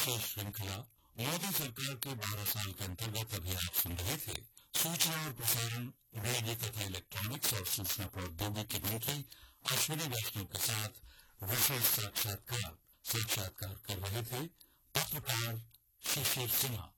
विशेष श्रृंखला मोदी सरकार के 12 साल के अंतर्गत अभी आप सुन रहे थे सूचना और प्रसारण, रेडियो तथा इलेक्ट्रॉनिक्स और सूचना प्रौद्योगिकी मंत्री अश्विनी वैष्णव के साथ विशेष साक्षात्कार कर रहे थे पत्रकार शिशिर सिन्हा।